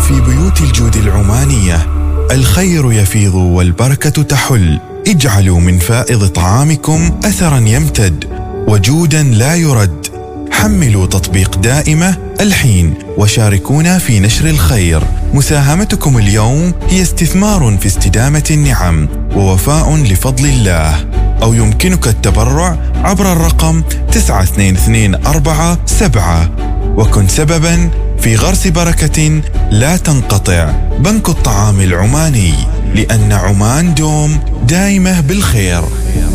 في بيوت الجود العمانية الخير يفيض والبركة تحل. اجعلوا من فائض طعامكم أثرا يمتد وجودا لا يرد. حملوا تطبيق دائمة الحين وشاركونا في نشر الخير. مساهمتكم اليوم هي استثمار في استدامة النعم ووفاء لفضل الله. أو يمكنك التبرع عبر الرقم 9224 وكن سببا في غرس بركة لا تنقطع. بنك الطعام العماني، لأن عمان دوم دائمة بالخير.